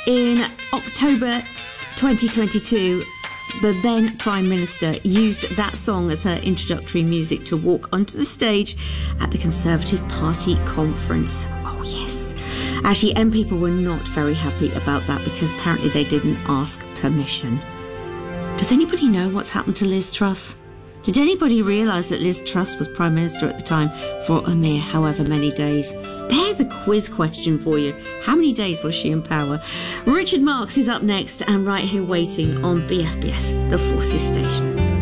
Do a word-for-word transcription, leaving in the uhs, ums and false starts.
In October twenty twenty-two, the then Prime Minister used that song as her introductory music to walk onto the stage at the Conservative Party conference. Oh, yes. Actually, M people were not very happy about that because apparently they didn't ask permission. Does anybody know what's happened to Liz Truss? Did anybody realise that Liz Truss was Prime Minister at the time for a mere however many days? There's a quiz question for you. How many days was she in power? Richard Marx is up next and right here waiting on B F B S, the Forces Station.